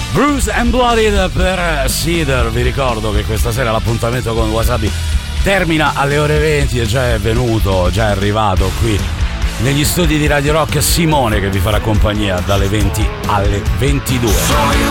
Bruised and Bloodied per Cedar. Vi ricordo che questa sera l'appuntamento con Wasabi termina alle ore 20 e già è arrivato qui negli studi di Radio Rock Simone, che vi farà compagnia dalle 20 alle 22.